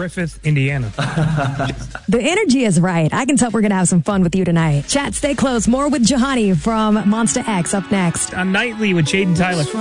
Griffith, Indiana. The energy is right. I can tell we're going to have some fun with you tonight. Chat, stay close. More with Johanny from Monster X up next. On Nightly with Jade and Tyler.